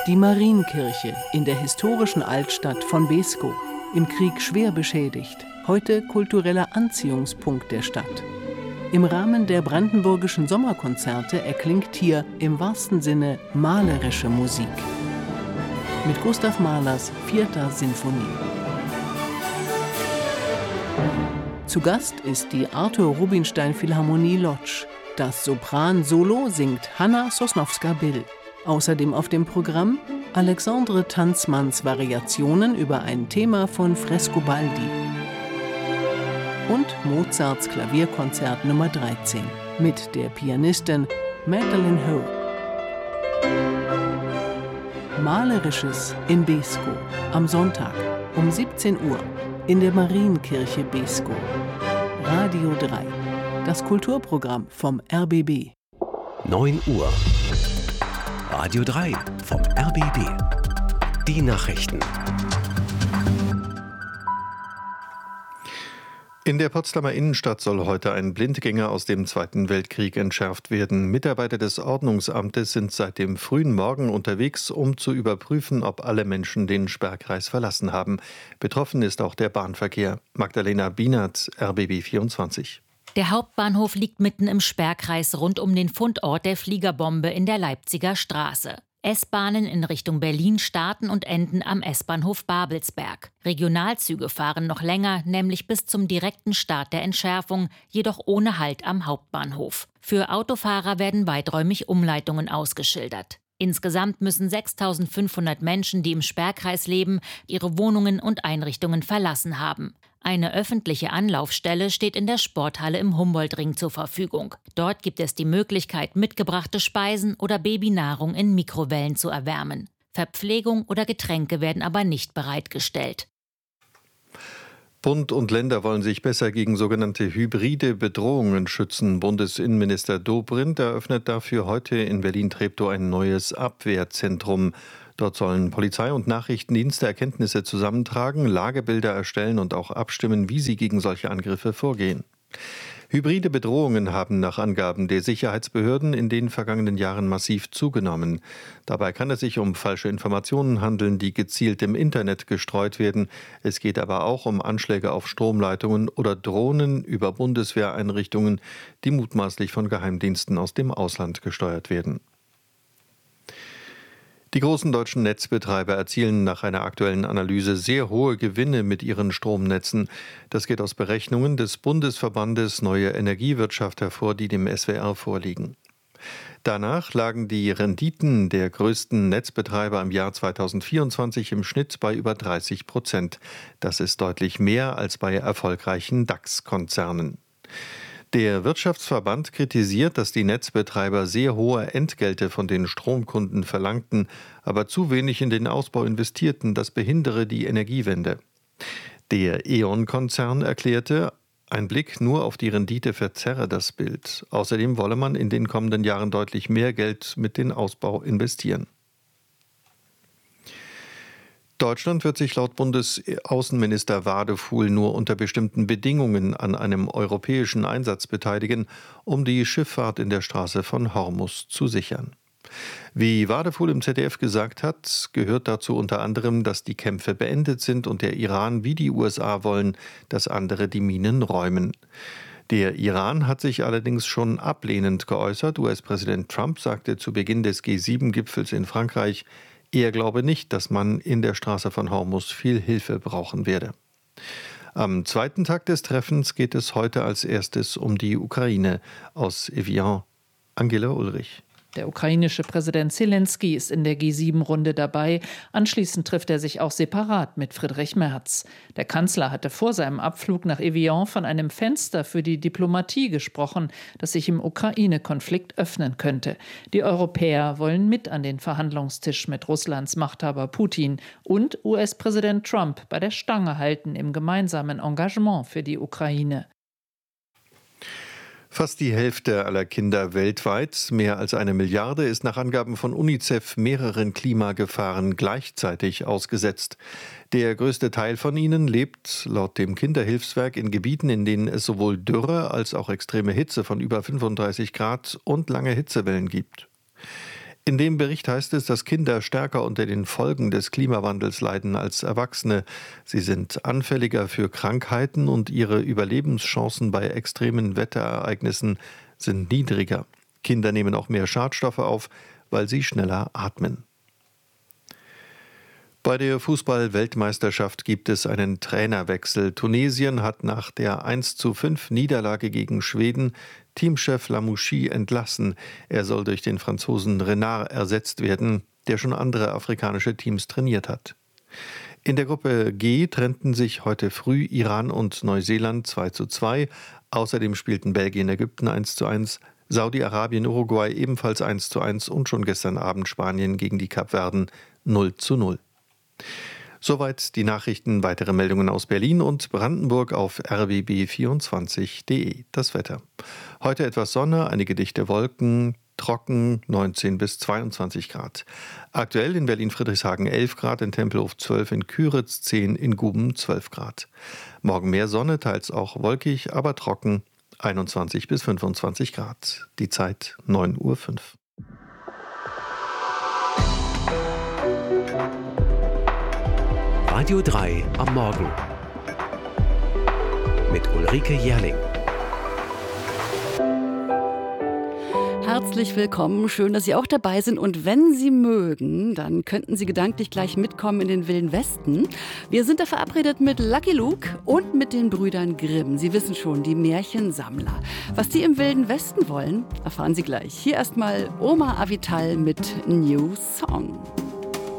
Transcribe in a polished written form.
Die Marienkirche in der historischen Altstadt von Beeskow, im Krieg schwer beschädigt, heute kultureller Anziehungspunkt der Stadt. Im Rahmen der brandenburgischen Sommerkonzerte erklingt hier im wahrsten Sinne malerische Musik. Mit Gustav Mahlers 4. Sinfonie. Zu Gast ist die Arthur Rubinstein Philharmonie Łódź. Das Sopran-Solo singt Hanna Sosnowska-Bill. Außerdem auf dem Programm Alexandre Tanzmanns Variationen über ein Thema von Frescobaldi und Mozarts Klavierkonzert Nummer 13 mit der Pianistin Madeleine Ho. Malerisches in Beeskow am Sonntag um 17 Uhr in der Marienkirche Beeskow. Radio 3, das Kulturprogramm vom RBB. 9 Uhr. Radio 3 vom RBB. Die Nachrichten. In der Potsdamer Innenstadt soll heute ein Blindgänger aus dem Zweiten Weltkrieg entschärft werden. Mitarbeiter des Ordnungsamtes sind seit dem frühen Morgen unterwegs, um zu überprüfen, ob alle Menschen den Sperrkreis verlassen haben. Betroffen ist auch der Bahnverkehr. Magdalena Bienert, RBB 24. Der Hauptbahnhof liegt mitten im Sperrkreis rund um den Fundort der Fliegerbombe in der Leipziger Straße. S-Bahnen in Richtung Berlin starten und enden am S-Bahnhof Babelsberg. Regionalzüge fahren noch länger, nämlich bis zum direkten Start der Entschärfung, jedoch ohne Halt am Hauptbahnhof. Für Autofahrer werden weiträumig Umleitungen ausgeschildert. Insgesamt müssen 6.500 Menschen, die im Sperrkreis leben, ihre Wohnungen und Einrichtungen verlassen haben. Eine öffentliche Anlaufstelle steht in der Sporthalle im Humboldtring zur Verfügung. Dort gibt es die Möglichkeit, mitgebrachte Speisen oder Babynahrung in Mikrowellen zu erwärmen. Verpflegung oder Getränke werden aber nicht bereitgestellt. Bund und Länder wollen sich besser gegen sogenannte hybride Bedrohungen schützen. Bundesinnenminister Dobrindt eröffnet dafür heute in Berlin-Treptow ein neues Abwehrzentrum. Dort sollen Polizei und Nachrichtendienste Erkenntnisse zusammentragen, Lagebilder erstellen und auch abstimmen, wie sie gegen solche Angriffe vorgehen. Hybride Bedrohungen haben nach Angaben der Sicherheitsbehörden in den vergangenen Jahren massiv zugenommen. Dabei kann es sich um falsche Informationen handeln, die gezielt im Internet gestreut werden. Es geht aber auch um Anschläge auf Stromleitungen oder Drohnen über Bundeswehreinrichtungen, die mutmaßlich von Geheimdiensten aus dem Ausland gesteuert werden. Die großen deutschen Netzbetreiber erzielen nach einer aktuellen Analyse sehr hohe Gewinne mit ihren Stromnetzen. Das geht aus Berechnungen des Bundesverbandes Neue Energiewirtschaft hervor, die dem SWR vorliegen. Danach lagen die Renditen der größten Netzbetreiber im Jahr 2024 im Schnitt bei über 30%. Das ist deutlich mehr als bei erfolgreichen DAX-Konzernen. Der Wirtschaftsverband kritisiert, dass die Netzbetreiber sehr hohe Entgelte von den Stromkunden verlangten, aber zu wenig in den Ausbau investierten. Das behindere die Energiewende. Der E.ON-Konzern erklärte, ein Blick nur auf die Rendite verzerre das Bild. Außerdem wolle man in den kommenden Jahren deutlich mehr Geld mit den Ausbau investieren. Deutschland wird sich laut Bundesaußenminister Wadefuhl nur unter bestimmten Bedingungen an einem europäischen Einsatz beteiligen, um die Schifffahrt in der Straße von Hormuz zu sichern. Wie Wadefuhl im ZDF gesagt hat, gehört dazu unter anderem, dass die Kämpfe beendet sind und der Iran wie die USA wollen, dass andere die Minen räumen. Der Iran hat sich allerdings schon ablehnend geäußert. US-Präsident Trump sagte zu Beginn des G7-Gipfels in Frankreich, er glaube nicht, dass man in der Straße von Hormuz viel Hilfe brauchen werde. Am zweiten Tag des Treffens geht es heute als erstes um die Ukraine. Aus Evian, Angela Ulrich. Der ukrainische Präsident Zelensky ist in der G7-Runde dabei. Anschließend trifft er sich auch separat mit Friedrich Merz. Der Kanzler hatte vor seinem Abflug nach Evian von einem Fenster für die Diplomatie gesprochen, das sich im Ukraine-Konflikt öffnen könnte. Die Europäer wollen mit an den Verhandlungstisch mit Russlands Machthaber Putin und US-Präsident Trump bei der Stange halten im gemeinsamen Engagement für die Ukraine. Fast die Hälfte aller Kinder weltweit, mehr als 1 Milliarde, ist nach Angaben von UNICEF mehreren Klimagefahren gleichzeitig ausgesetzt. Der größte Teil von ihnen lebt laut dem Kinderhilfswerk in Gebieten, in denen es sowohl Dürre als auch extreme Hitze von über 35 Grad und lange Hitzewellen gibt. In dem Bericht heißt es, dass Kinder stärker unter den Folgen des Klimawandels leiden als Erwachsene. Sie sind anfälliger für Krankheiten und ihre Überlebenschancen bei extremen Wetterereignissen sind niedriger. Kinder nehmen auch mehr Schadstoffe auf, weil sie schneller atmen. Bei der Fußball-Weltmeisterschaft gibt es einen Trainerwechsel. Tunesien hat nach der 1:5 Niederlage gegen Schweden Teamchef Lamouchi entlassen. Er soll durch den Franzosen Renard ersetzt werden, der schon andere afrikanische Teams trainiert hat. In der Gruppe G trennten sich heute früh Iran und Neuseeland 2:2. Außerdem spielten Belgien, Ägypten 1:1, Saudi-Arabien, Uruguay ebenfalls 1:1 und schon gestern Abend Spanien gegen die Kapverden 0:0. Soweit die Nachrichten. Weitere Meldungen aus Berlin und Brandenburg auf rbb24.de. Das Wetter. Heute etwas Sonne, einige dichte Wolken, trocken 19 bis 22 Grad. Aktuell in Berlin-Friedrichshagen 11 Grad, in Tempelhof 12, in Küritz 10, in Guben 12 Grad. Morgen mehr Sonne, teils auch wolkig, aber trocken 21 bis 25 Grad. Die Zeit 9:05 Uhr. Radio 3 am Morgen mit Ulrike Jährling. Herzlich willkommen, schön, dass Sie auch dabei sind. Und wenn Sie mögen, dann könnten Sie gedanklich gleich mitkommen in den Wilden Westen. Wir sind da verabredet mit Lucky Luke und mit den Brüdern Grimm. Sie wissen schon, die Märchensammler. Was die im Wilden Westen wollen, erfahren Sie gleich. Hier erstmal Oma Avital mit New Song.